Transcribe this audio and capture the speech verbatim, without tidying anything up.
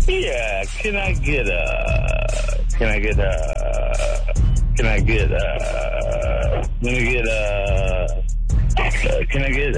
Yeah, can I get a, can I get a, can I get a, let me get a, uh, can I get